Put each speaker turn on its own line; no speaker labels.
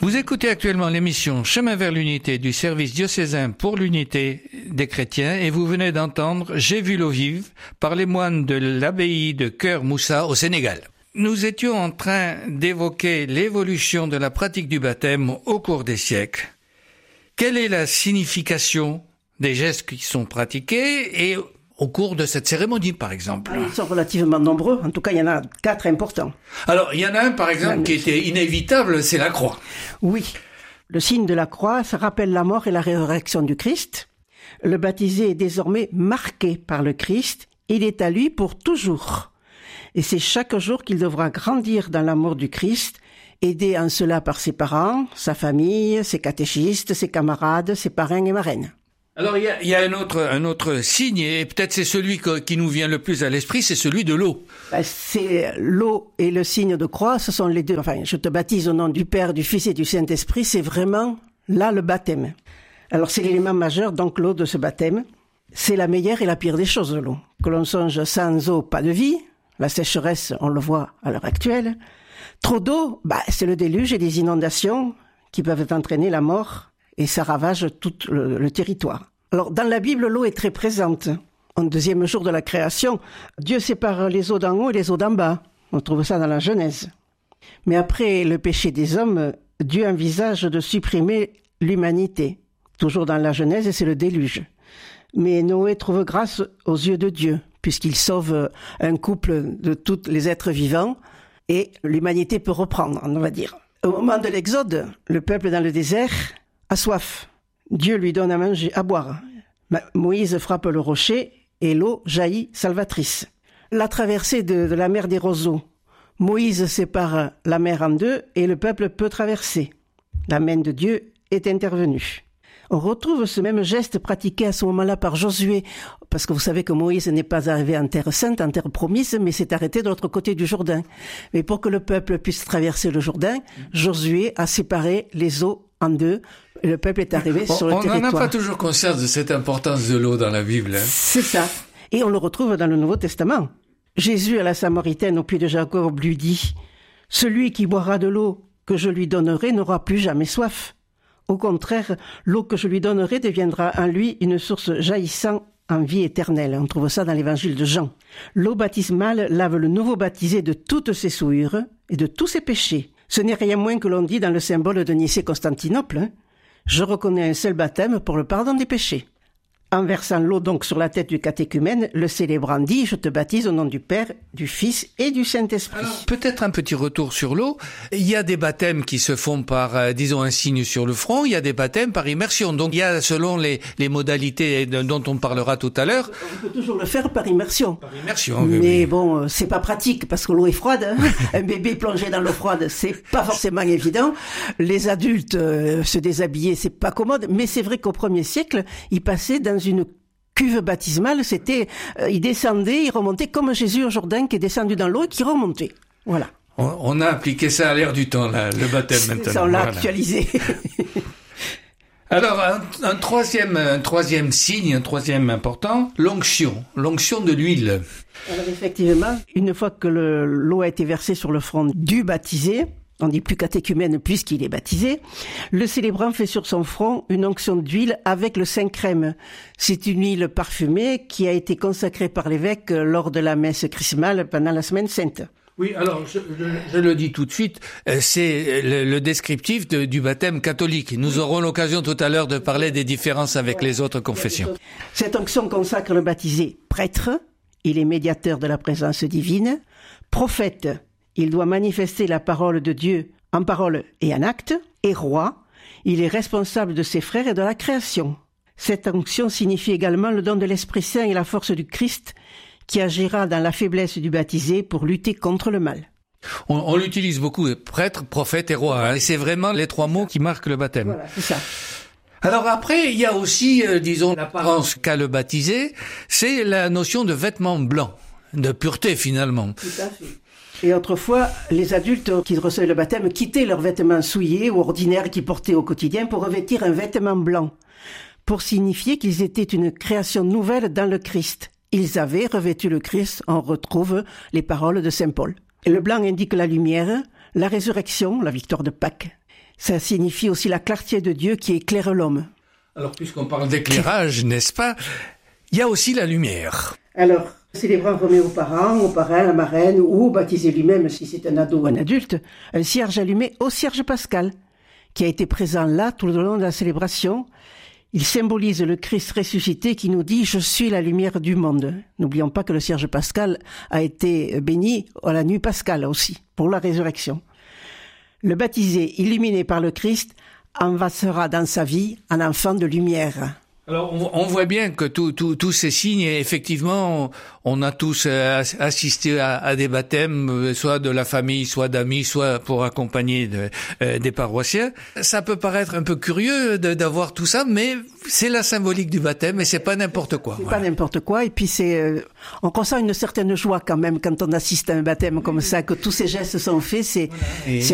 Vous écoutez actuellement l'émission Chemin vers l'unité du service diocésain pour l'unité des chrétiens et vous venez d'entendre J'ai vu l'eau vive par les moines de l'abbaye de Keur Moussa au Sénégal. Nous étions en train d'évoquer l'évolution de la pratique du baptême au cours des siècles. Quelle est la signification des gestes qui sont pratiqués et au cours de cette cérémonie, par exemple?
Ils sont relativement nombreux. En tout cas, il y en a 4 importants.
Alors, il y en a un, par exemple, qui était inévitable, c'est la croix.
Oui. Le signe de la croix, ça rappelle la mort et la résurrection du Christ. Le baptisé est désormais marqué par le Christ. Il est à lui pour toujours. Et c'est chaque jour qu'il devra grandir dans l'amour du Christ, aidé en cela par ses parents, sa famille, ses catéchistes, ses camarades, ses parrains et marraines.
Alors il y a un autre signe, et peut-être c'est celui qui nous vient le plus à l'esprit, c'est celui de l'eau.
C'est l'eau et le signe de croix, ce sont les deux. Enfin, je te baptise au nom du Père, du Fils et du Saint-Esprit, c'est vraiment là le baptême. Alors c'est l'élément majeur, donc l'eau de ce baptême. C'est la meilleure et la pire des choses, l'eau. Que l'on songe sans eau, pas de vie. La sécheresse, on le voit à l'heure actuelle. Trop d'eau, c'est le déluge et des inondations qui peuvent entraîner la mort. Et ça ravage tout le territoire. Alors, dans la Bible, l'eau est très présente. Au 2e jour de la création, Dieu sépare les eaux d'en haut et les eaux d'en bas. On trouve ça dans la Genèse. Mais après le péché des hommes, Dieu envisage de supprimer l'humanité. Toujours dans la Genèse, c'est le déluge. Mais Noé trouve grâce aux yeux de Dieu, puisqu'il sauve un couple de tous les êtres vivants, et l'humanité peut reprendre, on va dire. Au moment de l'Exode, le peuple dans le désert a soif. Dieu lui donne à manger, à boire. Moïse frappe le rocher et l'eau jaillit salvatrice. La traversée de la mer des roseaux. Moïse sépare la mer en deux et le peuple peut traverser. La main de Dieu est intervenue. On retrouve ce même geste pratiqué à ce moment-là par Josué, parce que vous savez que Moïse n'est pas arrivé en terre sainte, en terre promise, mais s'est arrêté de l'autre côté du Jourdain. Mais pour que le peuple puisse traverser le Jourdain, Josué a séparé les eaux en deux. Et le peuple est arrivé sur le territoire.
On n'en a pas toujours conscience de cette importance de l'eau dans la Bible.
C'est ça. Et on le retrouve dans le Nouveau Testament. Jésus à la Samaritaine au puits de Jacob lui dit « Celui qui boira de l'eau que je lui donnerai n'aura plus jamais soif. Au contraire, l'eau que je lui donnerai deviendra en lui une source jaillissant en vie éternelle. » On trouve ça dans l'évangile de Jean. L'eau baptismale lave le nouveau baptisé de toutes ses souillures et de tous ses péchés. Ce n'est rien moins que l'on dit dans le symbole de Nicée-Constantinople. Je reconnais un seul baptême pour le pardon des péchés. En versant l'eau donc sur la tête du catéchumène, le célébrant dit « Je te baptise au nom du Père, du Fils et du Saint-Esprit ».
Alors, peut-être un petit retour sur l'eau. Il y a des baptêmes qui se font par, disons, un signe sur le front. Il y a des baptêmes par immersion. Donc, il y a, selon les modalités dont on parlera tout à l'heure.
On peut toujours le faire par immersion.
Par immersion,
mais bon, c'est pas pratique parce que l'eau est froide. Hein. Un bébé plongé dans l'eau froide, c'est pas forcément évident. Les adultes se déshabiller, c'est pas commode. Mais c'est vrai qu'au 1er siècle, ils passaient dans une cuve baptismale, il descendait, il remontait comme Jésus au Jourdain qui est descendu dans l'eau et qui remontait. Voilà.
On a appliqué ça à l'ère du temps, là, le baptême maintenant.
Ça, on l'a actualisé.
Alors, un troisième signe, un troisième important, l'onction de l'huile.
Alors effectivement, une fois que l'eau a été versée sur le front du baptisé, on dit plus catéchumène puisqu'il est baptisé, le célébrant fait sur son front une onction d'huile avec le Saint-Crème. C'est une huile parfumée qui a été consacrée par l'évêque lors de la messe chrismale pendant la Semaine Sainte.
Oui, alors je le dis tout de suite, c'est le descriptif du baptême catholique. Nous aurons l'occasion tout à l'heure de parler des différences avec les autres confessions.
Cette onction consacre le baptisé prêtre, il est médiateur de la présence divine, prophète, il doit manifester la parole de Dieu en parole et en acte, et roi, il est responsable de ses frères et de la création. Cette onction signifie également le don de l'Esprit Saint et la force du Christ qui agira dans la faiblesse du baptisé pour lutter contre le mal.
On l'utilise beaucoup, prêtre, prophète et roi. Hein, et c'est vraiment les 3 mots qui marquent le baptême.
Voilà, c'est ça.
Alors après, il y a aussi, disons, l'apparence qu'a le baptisé, c'est la notion de vêtements blancs, de pureté finalement.
Tout à fait. Et autrefois, les adultes qui recevaient le baptême quittaient leurs vêtements souillés ou ordinaires qu'ils portaient au quotidien pour revêtir un vêtement blanc, pour signifier qu'ils étaient une création nouvelle dans le Christ. Ils avaient revêtu le Christ, on retrouve les paroles de saint Paul. Et le blanc indique la lumière, la résurrection, la victoire de Pâques. Ça signifie aussi la clarté de Dieu qui éclaire l'homme.
Alors, puisqu'on parle d'éclairage, n'est-ce pas, il y a aussi la lumière.
Alors, le célébrant remet aux parents, au parrain, à la marraine, ou baptisé lui-même, si c'est un ado ou un adulte, un cierge allumé au cierge pascal, qui a été présent là tout le long de la célébration. Il symbolise le Christ ressuscité qui nous dit « Je suis la lumière du monde ». N'oublions pas que le cierge pascal a été béni à la nuit pascale aussi, pour la résurrection. Le baptisé, illuminé par le Christ, avancera dans sa vie un enfant de lumière.
Alors, on voit bien que tous ces signes, effectivement, on a tous assisté à des baptêmes, soit de la famille, soit d'amis, soit pour accompagner des paroissiens. Ça peut paraître un peu curieux d'avoir tout ça, mais c'est la symbolique du baptême et c'est pas n'importe quoi.
C'est pas n'importe quoi, et puis on ressent une certaine joie quand même quand on assiste à un baptême comme ça, que tous ces gestes sont faits, c'est